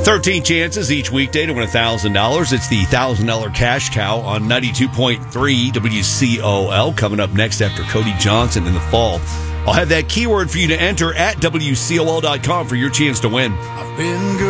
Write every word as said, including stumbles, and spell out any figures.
thirteen chances each weekday to win one thousand dollars. It's the one thousand dollars cash cow on ninety-two point three W C O L coming up next after Cody Johnson in the fall. I'll have that keyword for you to enter at W C O L dot com for your chance to win. I've been good.